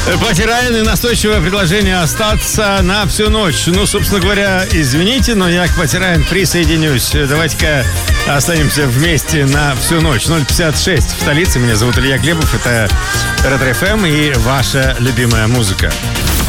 Пати Райан и настойчивое предложение остаться на всю ночь. Ну, собственно говоря, извините, но я к Пати Райан присоединюсь. Давайте-ка останемся вместе на всю ночь. 056 в столице. Меня зовут Илья Глебов. Это Ретро ФМ и ваша любимая музыка.